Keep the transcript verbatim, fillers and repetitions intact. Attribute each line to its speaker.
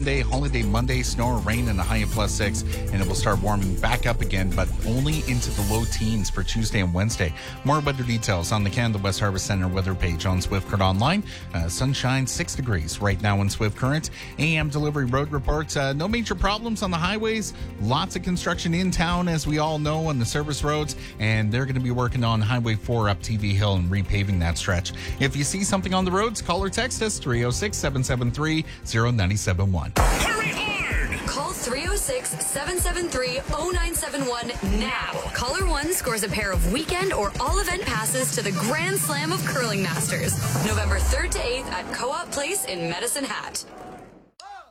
Speaker 1: Sunday, holiday Monday, snow or rain and a high of plus six, and it will start warming back up again, but only into the low teens for Tuesday and Wednesday. More weather details on the Canada West Harvest Centre weather page on Swift Current Online. Uh, sunshine, six degrees right now in Swift Current. A M delivery road reports. Uh, no major problems on the highways. Lots of construction in town, as we all know, on the service roads, and they're going to be working on Highway four up T V Hill and repaving that stretch. If you see something on the roads, call or text us three oh six, seven seven three, oh nine seven one.
Speaker 2: Hurry hard! Call three oh six, seven seven three, oh nine seven one now. Caller one scores a pair of weekend or all event passes to the Grand Slam of Curling Masters, November third to eighth at Co-op Place in Medicine Hat.